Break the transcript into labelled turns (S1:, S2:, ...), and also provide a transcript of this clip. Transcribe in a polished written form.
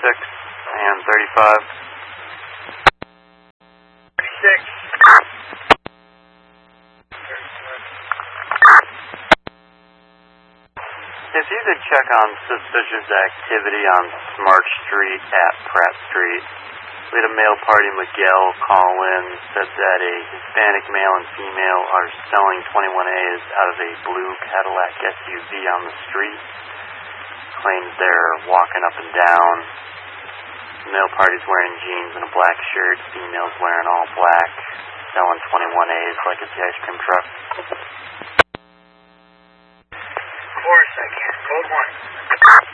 S1: and 35.
S2: 36.
S1: If you could check on suspicious activity on Smart Street at Pratt Street. We had a male party, Miguel, call in, said that a Hispanic male and female are selling 21As out of a blue Cadillac SUV on the street. Claims they're walking up and down. The male party's wearing jeans and a black shirt. Female's wearing all black, selling 21As like it's the ice cream truck.
S2: 4 seconds. Code 1.